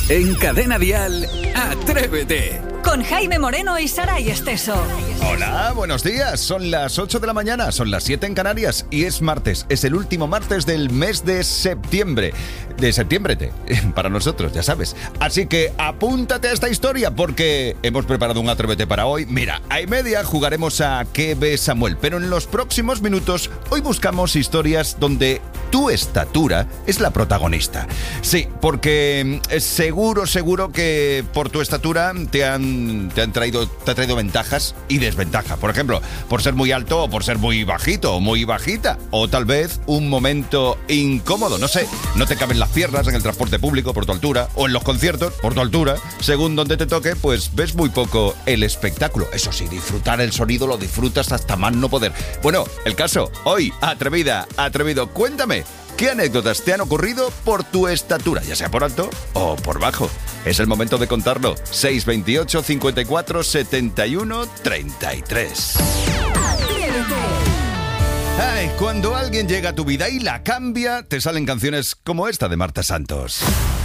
En Cadena Dial, Atrévete. Con Jaime Moreno y Saray Esteso. Hola, buenos días. Son las 8 de la mañana, son las 7 en Canarias y es martes. Es el último martes del mes de septiembre. De septiembre, para nosotros, ya sabes. Así que apúntate a esta historia porque hemos preparado un Atrévete para hoy. Mira, a y media jugaremos a ¿Qué ve Samuel? Pero en los próximos minutos, hoy buscamos historias donde tu estatura es la protagonista. Sí, porque seguro que por tu estatura te ha traído ventajas y desventajas. Por ejemplo, por ser muy alto o por ser muy bajito o muy bajita. O tal vez un momento incómodo, no sé, no te caben las piernas en el transporte público por tu altura o en los conciertos por tu altura. Según donde te toque, pues ves muy poco el espectáculo. Eso sí, disfrutar el sonido lo disfrutas hasta más no poder. Bueno, el caso, hoy, atrevida, atrevido, cuéntame, ¿qué anécdotas te han ocurrido por tu estatura, ya sea por alto o por bajo? Es el momento de contarlo. 628 54 71 33. Ay, cuando alguien llega a tu vida y la cambia, te salen canciones como esta de Marta Santos.